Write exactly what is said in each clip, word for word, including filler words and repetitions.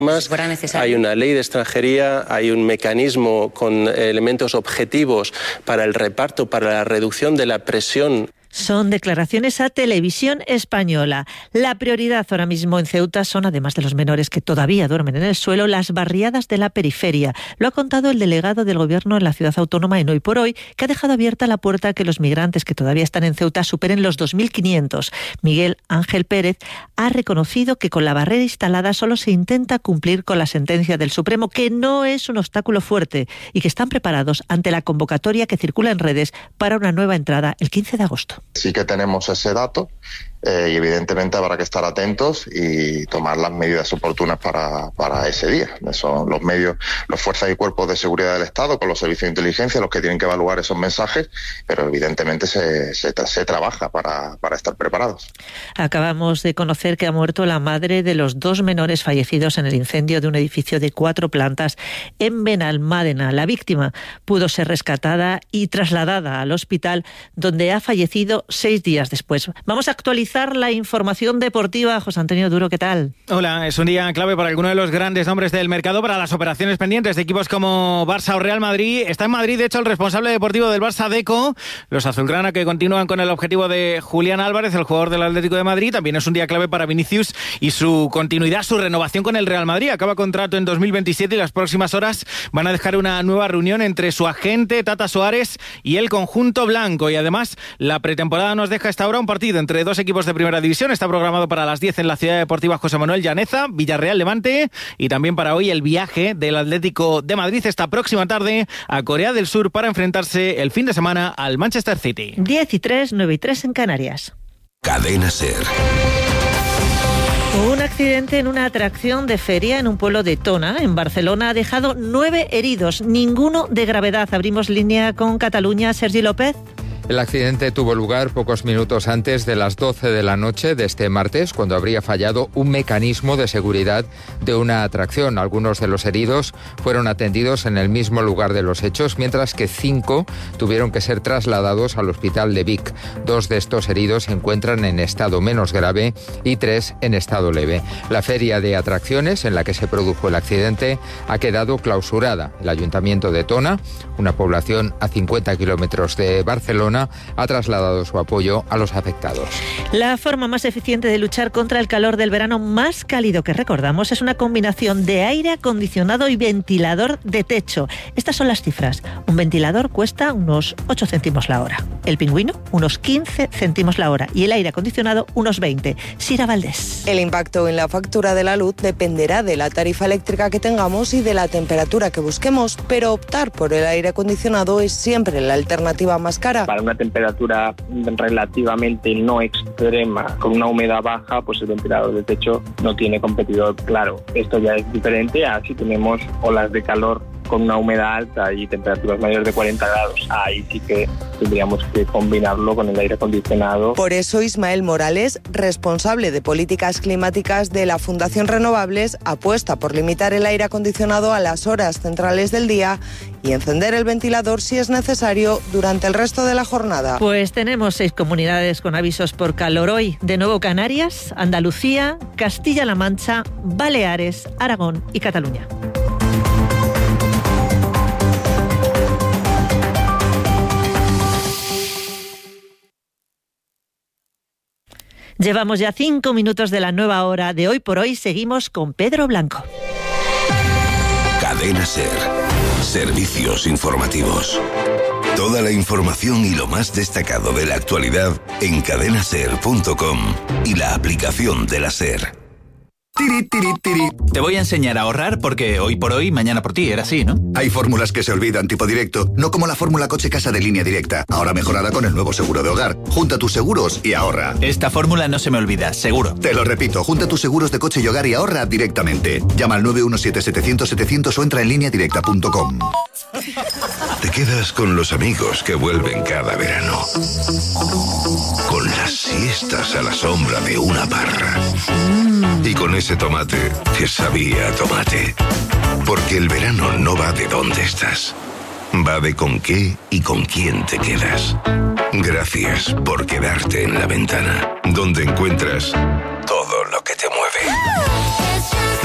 Más, hay una ley de extranjería, hay un mecanismo con elementos objetivos para el reparto, para la reducción de la presión. Son declaraciones a Televisión Española. La prioridad ahora mismo en Ceuta son, además de los menores que todavía duermen en el suelo, las barriadas de la periferia. Lo ha contado el delegado del Gobierno en la ciudad autónoma en Hoy por Hoy, que ha dejado abierta la puerta a que los migrantes que todavía están en Ceuta superen los dos mil quinientos. Miguel Ángel Pérez ha reconocido que con la barrera instalada solo se intenta cumplir con la sentencia del Supremo, que no es un obstáculo fuerte y que están preparados ante la convocatoria que circula en redes para una nueva entrada el quince de agosto. Sí que tenemos ese dato eh, y evidentemente habrá que estar atentos y tomar las medidas oportunas para, para ese día. Son los medios, las fuerzas y cuerpos de seguridad del Estado con los servicios de inteligencia los que tienen que evaluar esos mensajes, pero evidentemente se, se, se trabaja para, para estar preparados. Acabamos de conocer que ha muerto la madre de los dos menores fallecidos en el incendio de un edificio de cuatro plantas en Benalmádena. La víctima pudo ser rescatada y trasladada al hospital, donde ha fallecido seis días después. Vamos a actualizar la información deportiva. José Antonio Duro, ¿qué tal? Hola, es un día clave para alguno de los grandes nombres del mercado para las operaciones pendientes de equipos como Barça o Real Madrid. Está en Madrid, de hecho, el responsable deportivo del Barça, Deco. Los azulgrana que continúan con el objetivo de Julián Álvarez, el jugador del Atlético de Madrid. También es un día clave para Vinicius y su continuidad, su renovación con el Real Madrid. Acaba contrato en dos mil veintisiete y las próximas horas van a dejar una nueva reunión entre su agente, Tata Suárez, y el conjunto blanco. Y además, la pretemporada nos deja hasta ahora un partido entre dos equipos de primera división. Está programado para las diez en la Ciudad Deportiva José Manuel Llaneza, Villarreal Levante, y también para hoy el viaje del Atlético de Madrid esta próxima tarde a Corea del Sur para enfrentarse el fin de semana al Manchester City. diez y tres, nueve y tres en Canarias. Cadena SER. Un accidente en una atracción de feria en un pueblo de Tona, en Barcelona, ha dejado nueve heridos, ninguno de gravedad. Abrimos línea con Cataluña. Sergi López. El accidente tuvo lugar pocos minutos antes de las doce de la noche de este martes, cuando habría fallado un mecanismo de seguridad de una atracción. Algunos de los heridos fueron atendidos en el mismo lugar de los hechos, mientras que cinco tuvieron que ser trasladados al hospital de Vic. Dos de estos heridos se encuentran en estado menos grave y tres en estado leve. La feria de atracciones en la que se produjo el accidente ha quedado clausurada. El Ayuntamiento de Tona, una población a cincuenta kilómetros de Barcelona, ha trasladado su apoyo a los afectados. La forma más eficiente de luchar contra el calor del verano más cálido que recordamos es una combinación de aire acondicionado y ventilador de techo. Estas son las cifras. Un ventilador cuesta unos ocho céntimos la hora. El Pingüino, unos quince céntimos la hora. Y el aire acondicionado, unos veinte. Sira Valdés. El impacto en la factura de la luz dependerá de la tarifa eléctrica que tengamos y de la temperatura que busquemos, pero optar por el aire acondicionado es siempre la alternativa más cara. Para una temperatura relativamente no extrema, con una humedad baja, pues el ventilador de techo no tiene competidor claro. Esto ya es diferente a si tenemos olas de calor con una humedad alta y temperaturas mayores de cuarenta grados. Ahí sí que tendríamos que combinarlo con el aire acondicionado. Por eso Ismael Morales, responsable de políticas climáticas de la Fundación Renovables, apuesta por limitar el aire acondicionado a las horas centrales del día y encender el ventilador si es necesario durante el resto de la jornada. Pues tenemos seis comunidades con avisos por calor hoy. De nuevo Canarias, Andalucía, Castilla-La Mancha, Baleares, Aragón y Cataluña. Llevamos ya cinco minutos de la nueva hora de Hoy por Hoy. Seguimos con Pedro Blanco. Cadena SER. Servicios informativos. Toda la información y lo más destacado de la actualidad en cadena ser punto com y la aplicación de la SER. Tiri, tiri, tiri. Te voy a enseñar a ahorrar porque hoy por hoy, mañana por ti, era así, ¿no? Hay fórmulas que se olvidan, tipo directo, no como la fórmula coche-casa de Línea Directa, ahora mejorada con el nuevo seguro de hogar. Junta tus seguros y ahorra. Esta fórmula no se me olvida, seguro. Te lo repito, junta tus seguros de coche y hogar y ahorra directamente. Llama al nueve uno siete, setecientos, setecientos o entra en línea directa punto com. Te quedas con los amigos que vuelven cada verano. Con las siestas a la sombra de una parra. Y con ese tomate que sabía a tomate. Porque el verano no va de dónde estás. Va de con qué y con quién te quedas. Gracias por quedarte en La Ventana, donde encuentras todo lo que te mueve. La Ventana.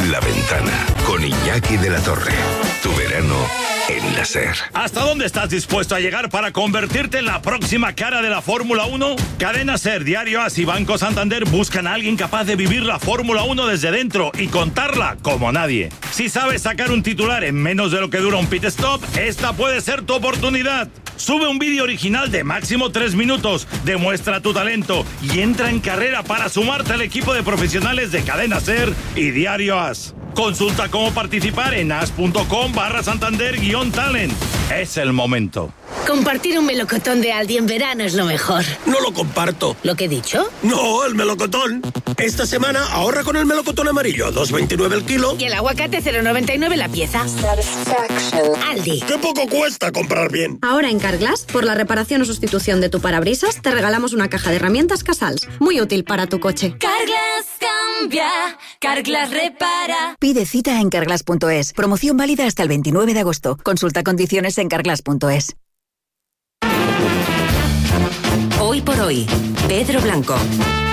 Tramontana, con Iñaki de la Torre. Tu verano en la SER. ¿Hasta dónde estás dispuesto a llegar para convertirte en la próxima cara de la Fórmula uno? Cadena SER, Diario As y Banco Santander buscan a alguien capaz de vivir la Fórmula uno desde dentro y contarla como nadie. Si sabes sacar un titular en menos de lo que dura un pit stop, esta puede ser tu oportunidad. Sube un vídeo original de máximo tres minutos, demuestra tu talento y entra en carrera para sumarte al equipo de profesionales de Cadena SER y Diario As. Consulta cómo participar en as.com barra Santander guión talent. Es el momento. Compartir un melocotón de Aldi en verano es lo mejor. No lo comparto. ¿Lo que he dicho? No, el melocotón. Esta semana ahorra con el melocotón amarillo, dos veintinueve el kilo. Y el aguacate cero noventa y nueve la pieza. Aldi. ¡Qué poco cuesta comprar bien! Ahora en Carglass, por la reparación o sustitución de tu parabrisas, te regalamos una caja de herramientas Casals. Muy útil para tu coche. Carglass cambia, Carglass repara. Pide cita en carglass punto es. Promoción válida hasta el veintinueve de agosto. Consulta condiciones en carglass punto es. Hoy por hoy, Pedro Blanco.